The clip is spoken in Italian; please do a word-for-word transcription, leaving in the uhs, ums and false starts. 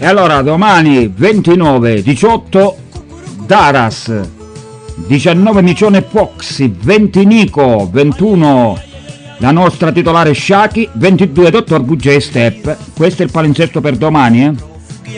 E allora domani ventinove diciotto Daras, diciannove Micione Foxy, venti Nico, ventuno la nostra titolare Shaki, ventidue Dottor Bugia e Step. Questo è il palinsesto per domani, eh?